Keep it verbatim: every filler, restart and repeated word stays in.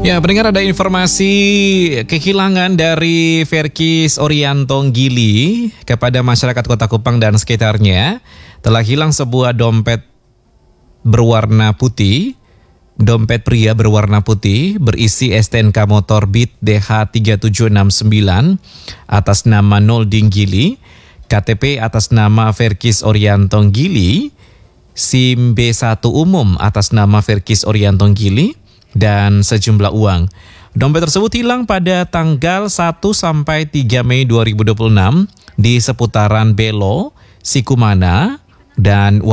Ya, pendengar, ada informasi kehilangan dari Verkis Oriantong Gili kepada masyarakat Kota Kupang dan sekitarnya. Telah hilang sebuah dompet berwarna putih, dompet pria berwarna putih berisi S T N K motor Beat D H tiga tujuh enam sembilan atas nama Nolding Gili, K T P atas nama Verkis Oriantong Gili, SIM B satu umum atas nama Verkis Oriantong Gili, dan sejumlah uang. Dompet tersebut hilang pada tanggal satu sampai tiga Mei dua ribu dua puluh enam di seputaran Belo, Sikumana, dan